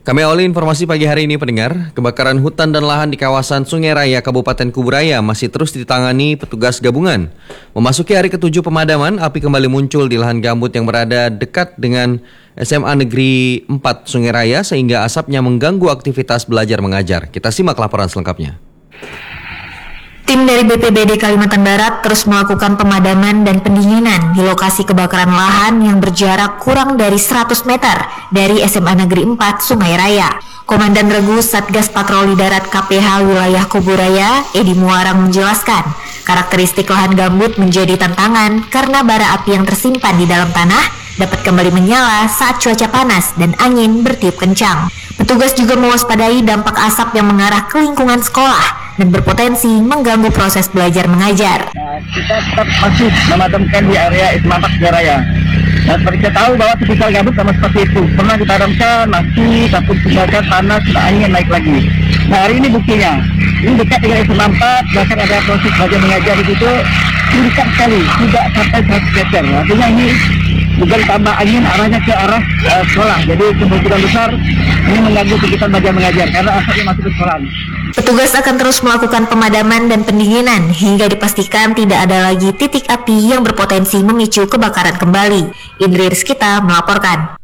Kami awali informasi pagi hari ini pendengar, kebakaran hutan dan lahan di kawasan Sungai Raya, Kabupaten Kuburaya masih terus ditangani petugas gabungan. Memasuki hari ke-7 pemadaman, api kembali muncul di lahan gambut yang berada dekat dengan SMA Negeri 4 Sungai Raya sehingga asapnya mengganggu aktivitas belajar mengajar. Kita simak laporan selengkapnya. Tim dari BPBD Kalimantan Barat terus melakukan pemadaman dan pendinginan di lokasi kebakaran lahan yang berjarak kurang dari 100 meter dari SMA Negeri 4 Sungai Raya. Komandan Regu Satgas Patroli Darat KPH Wilayah Kuburaya, Edi Muarang menjelaskan, karakteristik lahan gambut menjadi tantangan karena bara api yang tersimpan di dalam tanah dapat kembali menyala saat cuaca panas dan angin bertiup kencang. Petugas juga mewaspadai dampak asap yang mengarah ke lingkungan sekolah dan berpotensi mengganggu proses belajar mengajar. Kita tetap masih memadamkan di area SMA 4 Sungai Raya. Dan seperti kita tahu bahwa tipikal gambut sama seperti itu. Pernah kita padamkan, masih takut tinggalkan panas, angin naik lagi. Nah hari ini buktinya. Ini dekat dengan SMA 4, bahkan ada proses belajar mengajar di situ. Ini dekat sekali, tidak sampai 100 meter. Artinya ini juga ditambah angin arahnya ke arah sekolah. Jadi kemungkinan besar ini mengganggu kegiatan belajar mengajar karena asapnya masuk ke sekolah. Petugas akan terus melakukan pemadaman dan pendinginan hingga dipastikan tidak ada lagi titik api yang berpotensi memicu kebakaran kembali. Indri Rizkita melaporkan.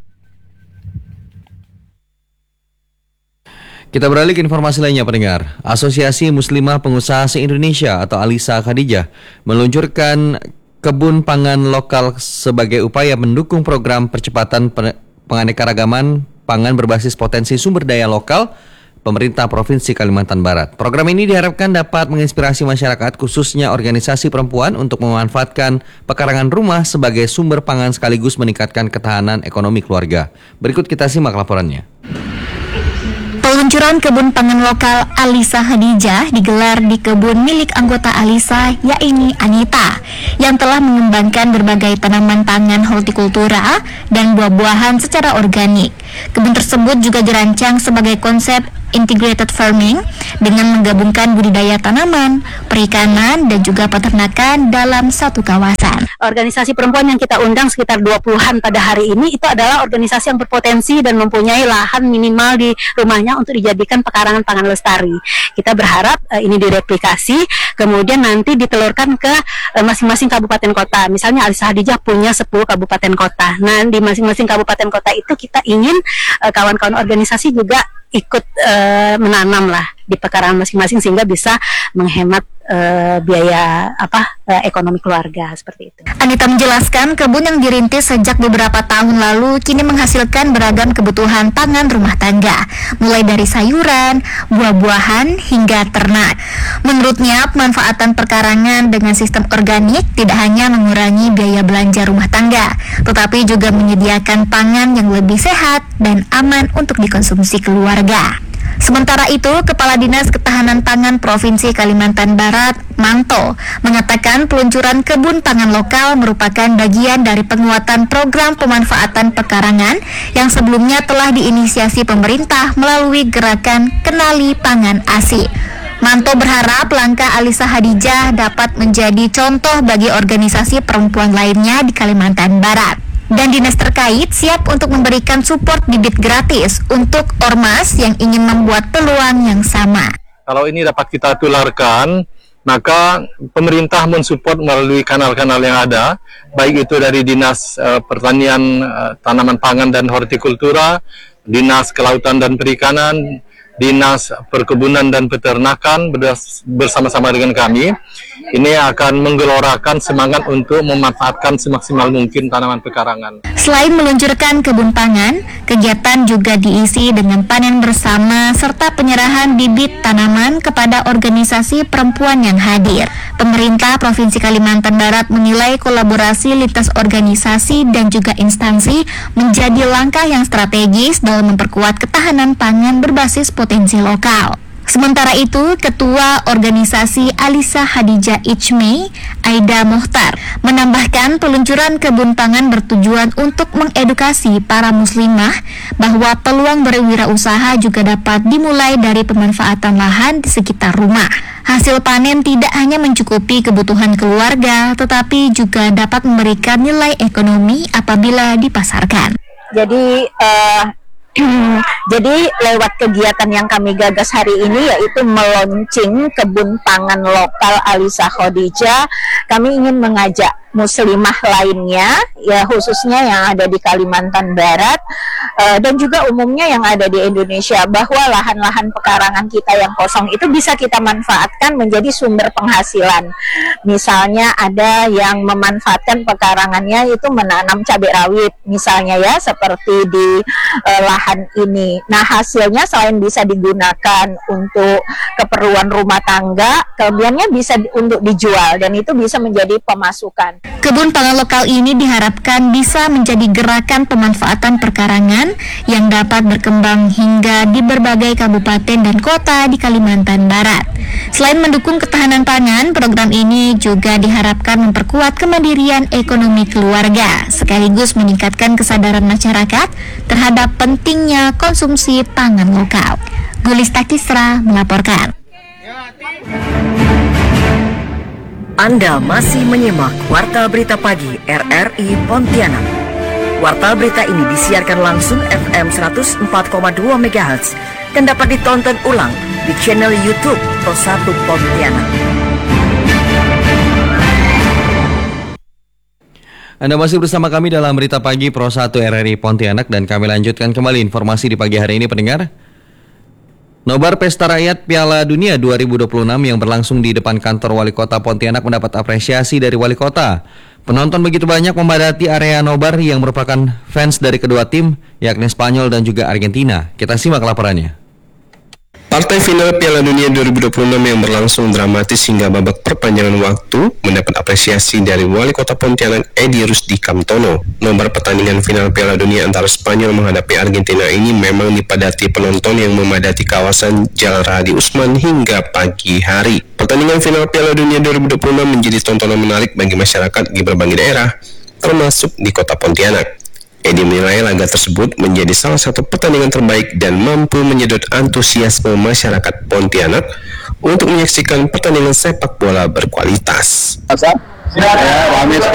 Kita beralih ke informasi lainnya pendengar. Asosiasi Muslimah Pengusaha se-Indonesia atau Alisa Khadijah meluncurkan kebun pangan lokal sebagai upaya mendukung program percepatan penganekaragaman pangan berbasis potensi sumber daya lokal pemerintah Provinsi Kalimantan Barat. Program ini diharapkan dapat menginspirasi masyarakat, khususnya organisasi perempuan untuk memanfaatkan pekarangan rumah sebagai sumber pangan sekaligus meningkatkan ketahanan ekonomi keluarga. Berikut kita simak laporannya. Peluncuran kebun pangan lokal Alisa Khadijah digelar di kebun milik anggota Alisa, yakni Anita, yang telah mengembangkan berbagai tanaman pangan hortikultura dan buah-buahan secara organik. Kebun tersebut juga dirancang sebagai konsep integrated farming dengan menggabungkan budidaya tanaman, perikanan, dan juga peternakan dalam satu kawasan. Organisasi perempuan yang kita undang sekitar 20-an pada hari ini itu adalah organisasi yang berpotensi dan mempunyai lahan minimal di rumahnya untuk dijadikan pekarangan pangan lestari. Kita berharap ini direplikasi, kemudian nanti ditelurkan ke masing-masing kabupaten kota. Misalnya Alisa Khadijah punya 10 kabupaten kota. Nah, di masing-masing kabupaten kota itu kita ingin kawan-kawan organisasi juga ikut menanam lah di pekarangan masing-masing sehingga bisa menghemat biaya ekonomi keluarga seperti itu. Anita menjelaskan kebun yang dirintis sejak beberapa tahun lalu kini menghasilkan beragam kebutuhan pangan rumah tangga, mulai dari sayuran, buah-buahan hingga ternak. Menurutnya, pemanfaatan perkarangan dengan sistem organik tidak hanya mengurangi biaya belanja rumah tangga, tetapi juga menyediakan pangan yang lebih sehat dan aman untuk dikonsumsi keluarga. Sementara itu, Kepala Dinas Ketahanan Pangan Provinsi Kalimantan Barat, Manto, mengatakan peluncuran kebun pangan lokal merupakan bagian dari penguatan program pemanfaatan pekarangan yang sebelumnya telah diinisiasi pemerintah melalui gerakan Kenali Pangan ASI. Manto berharap langkah Alisa Khadijah dapat menjadi contoh bagi organisasi perempuan lainnya di Kalimantan Barat. Dan dinas terkait siap untuk memberikan support bibit gratis untuk ormas yang ingin membuat peluang yang sama. Kalau ini dapat kita tularkan, maka pemerintah mensupport melalui kanal-kanal yang ada, baik itu dari Dinas Pertanian, Tanaman Pangan dan Hortikultura, Dinas Kelautan dan Perikanan, Dinas Perkebunan dan Peternakan bersama-sama dengan kami. Ini akan menggelorakan semangat untuk memanfaatkan semaksimal mungkin tanaman pekarangan. Selain meluncurkan kebun pangan, kegiatan juga diisi dengan panen bersama serta penyerahan bibit tanaman kepada organisasi perempuan yang hadir. Pemerintah Provinsi Kalimantan Barat menilai kolaborasi lintas organisasi dan juga instansi menjadi langkah yang strategis dalam memperkuat ketahanan pangan berbasis potensi lokal. Sementara itu, Ketua Organisasi Alisa Khadijah Ijmi, Aida Mohtar, menambahkan peluncuran kebun pangan bertujuan untuk mengedukasi para muslimah bahwa peluang berwirausaha juga dapat dimulai dari pemanfaatan lahan di sekitar rumah. Hasil panen tidak hanya mencukupi kebutuhan keluarga, tetapi juga dapat memberikan nilai ekonomi apabila dipasarkan. Jadi Jadi lewat kegiatan yang kami gagas hari ini yaitu meluncing kebun pangan lokal Alisa Khadijah, kami ingin mengajak muslimah lainnya ya khususnya yang ada di Kalimantan Barat dan juga umumnya yang ada di Indonesia bahwa lahan-lahan pekarangan kita yang kosong itu bisa kita manfaatkan menjadi sumber penghasilan. Misalnya ada yang memanfaatkan pekarangannya itu menanam cabai rawit misalnya ya seperti di lahan ini. Nah hasilnya selain bisa digunakan untuk keperluan rumah tangga, kelebihannya bisa untuk dijual dan itu bisa menjadi pemasukan. Kebun pangan lokal ini diharapkan bisa menjadi gerakan pemanfaatan perkarangan yang dapat berkembang hingga di berbagai kabupaten dan kota di Kalimantan Barat. Selain mendukung ketahanan pangan, program ini juga diharapkan memperkuat kemandirian ekonomi keluarga, sekaligus meningkatkan kesadaran masyarakat terhadap pentingnya konsumsi pangan lokal. Gulista Kisra melaporkan. Anda masih menyimak Warta Berita Pagi RRI Pontianak. Warta berita ini disiarkan langsung FM 104,2 MHz dan dapat ditonton ulang di channel YouTube Pro 1 Pontianak. Anda masih bersama kami dalam Berita Pagi Pro 1 RRI Pontianak dan kami lanjutkan kembali informasi di pagi hari ini pendengar. Nobar Pesta Rakyat Piala Dunia 2026 yang berlangsung di depan kantor Wali Kota Pontianak mendapat apresiasi dari Wali Kota. Penonton begitu banyak memadati area nobar yang merupakan fans dari kedua tim, yakni Spanyol dan juga Argentina. Kita simak laporannya. Partai final Piala Dunia 2026 yang berlangsung dramatis hingga babak perpanjangan waktu mendapat apresiasi dari Wali Kota Pontianak Edi Rusdi Kamtono. Nobar pertandingan final Piala Dunia antara Spanyol menghadapi Argentina ini memang dipadati penonton yang memadati kawasan Jalan Radi Usman hingga pagi hari. Pertandingan final Piala Dunia 2026 menjadi tontonan menarik bagi masyarakat di berbagai daerah, termasuk di Kota Pontianak. Edi menilai laga tersebut menjadi salah satu pertandingan terbaik dan mampu menyedot antusiasme masyarakat Pontianak untuk menyaksikan pertandingan sepak bola berkualitas. Ya, ramai sekali.